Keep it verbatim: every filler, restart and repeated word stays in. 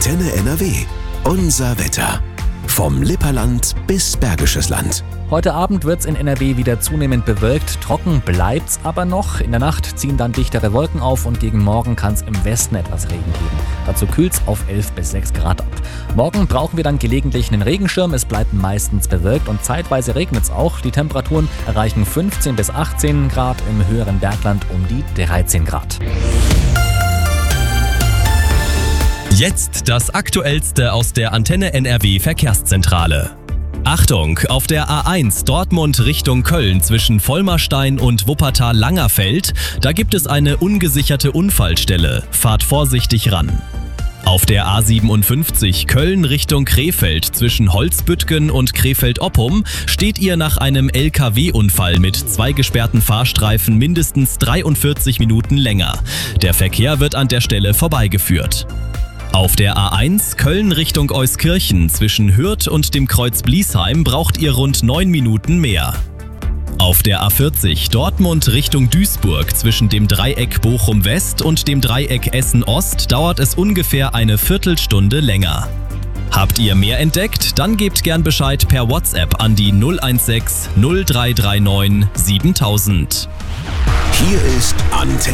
Antenne N R W. Unser Wetter. Vom Lipperland bis Bergisches Land. Heute Abend wird's in N R W wieder zunehmend bewölkt. Trocken bleibt's aber noch. In der Nacht ziehen dann dichtere Wolken auf und gegen Morgen kann's im Westen etwas Regen geben. Dazu kühlt's auf elf bis sechs Grad ab. Morgen brauchen wir dann gelegentlich einen Regenschirm. Es bleibt meistens bewölkt und zeitweise regnet's auch. Die Temperaturen erreichen fünfzehn bis achtzehn Grad, im höheren Bergland um die dreizehn Grad. Jetzt das Aktuellste aus der Antenne N R W Verkehrszentrale. Achtung, auf der A eins Dortmund Richtung Köln zwischen Vollmerstein und Wuppertal-Langerfeld, da gibt es eine ungesicherte Unfallstelle. Fahrt vorsichtig ran. Auf der A siebenundfünfzig Köln Richtung Krefeld zwischen Holzbüttgen und Krefeld-Oppum steht ihr nach einem L K W-Unfall mit zwei gesperrten Fahrstreifen mindestens dreiundvierzig Minuten länger. Der Verkehr wird an der Stelle vorbeigeführt. Auf der A eins Köln Richtung Euskirchen zwischen Hürth und dem Kreuz Bliesheim braucht ihr rund neun Minuten mehr. Auf der A vierzig Dortmund Richtung Duisburg zwischen dem Dreieck Bochum West und dem Dreieck Essen Ost dauert es ungefähr eine Viertelstunde länger. Habt ihr mehr entdeckt? Dann gebt gern Bescheid per WhatsApp an die null eins sechs null drei drei neun siebentausend. Hier ist Antenne